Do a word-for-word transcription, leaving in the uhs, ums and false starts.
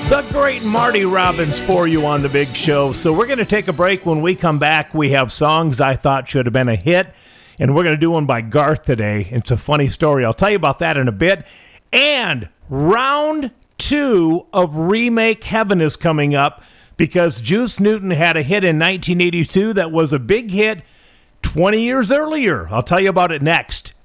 The great Marty Robbins for you on The Big Show. So we're going to take a break. When we come back, we have songs I thought should have been a hit, and we're going to do one by Garth today. It's a funny story. I'll tell you about that in a bit. And round two of Remake Heaven is coming up because Juice Newton had a hit in nineteen eighty-two that was a big hit twenty years earlier. I'll tell you about it next.